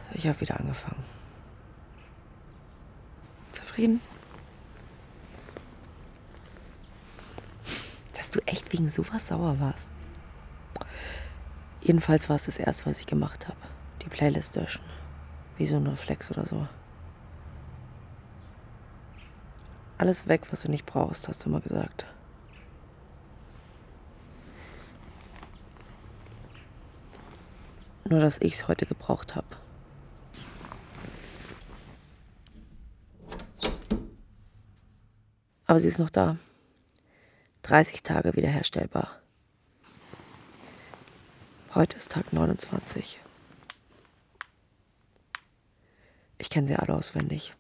Ich habe wieder angefangen. Zufrieden? Dass du echt wegen sowas sauer warst. Jedenfalls war es das Erste, was ich gemacht habe. Die Playlist löschen. Wie so ein Reflex oder so. Alles weg, was du nicht brauchst, hast du immer gesagt. Nur, dass ich es heute gebraucht habe. Aber sie ist noch da. 30 Tage wiederherstellbar. Heute ist Tag 29. Ich kenne sie alle auswendig.